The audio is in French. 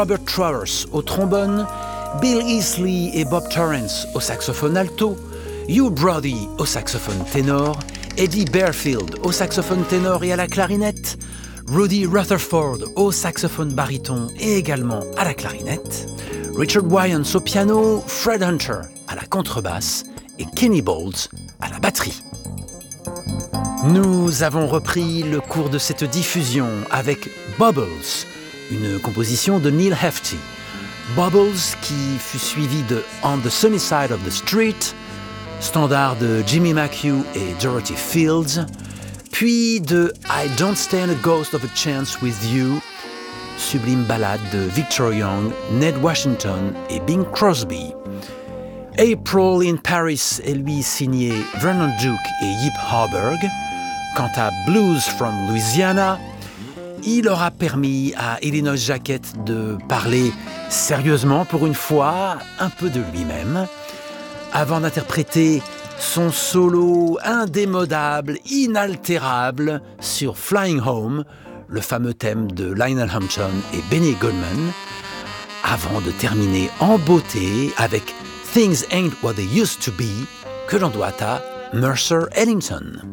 Robert Travers au trombone, Bill Easley et Bob Torrance au saxophone alto, Hugh Brody au saxophone ténor, Eddie Barefield au saxophone ténor et à la clarinette, Rudy Rutherford au saxophone baryton et également à la clarinette, Richard Wyans au piano, Fred Hunter à la contrebasse et Kenny Bolts à la batterie. Nous avons repris le cours de cette diffusion avec Bubbles, une composition de Neil Hefti. Bubbles qui fut suivi de On the Sunny Side of the Street, standard de Jimmy McHugh et Dorothy Fields, puis de I Don't Stand a Ghost of a Chance with You, sublime ballade de Victor Young, Ned Washington et Bing Crosby. April in Paris est lui signé Vernon Duke et Yip Harburg. Quant à Blues from Louisiana, il aura permis à Illinois Jacquet de parler sérieusement pour une fois un peu de lui-même, avant d'interpréter son solo indémodable, inaltérable sur Flying Home, le fameux thème de Lionel Hampton et Benny Goodman, avant de terminer en beauté avec Things Ain't What They Used to Be, que l'on doit à Mercer Ellington.